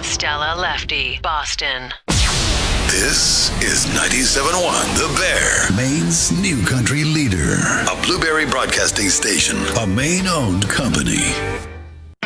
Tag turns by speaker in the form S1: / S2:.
S1: Stella Lefty, Boston.
S2: This is 97.1 The Bear, Maine's new country leader. A Blueberry Broadcasting Station, a Maine-owned company.